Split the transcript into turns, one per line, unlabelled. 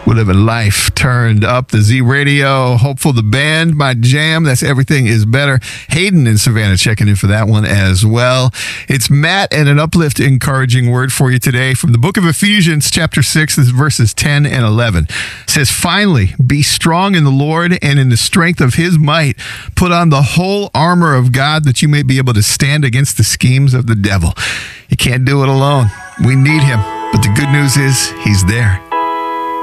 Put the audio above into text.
We're living life turned up. The Z Radio, Hopeful the Band, my jam. That's Everything is Better. Hayden in Savannah checking in for that one as well. It's Matt and an uplift encouraging word for you today from the book of Ephesians chapter 6, this is verses 10 and 11. It says, finally, be strong in the Lord and in the strength of his might. Put on the whole armor of God that you may be able to stand against the schemes of the devil. You can't do it alone. We need him. But the good news is he's there.